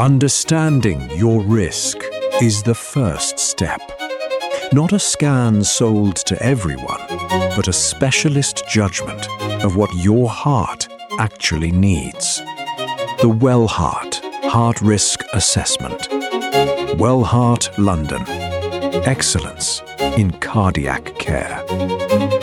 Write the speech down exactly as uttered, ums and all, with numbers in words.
Understanding your risk is the first step. Not a scan sold to everyone, but a specialist judgment of what your heart actually needs. The Wellheart Heart Risk Assessment. Wellheart, London. Excellence in cardiac care.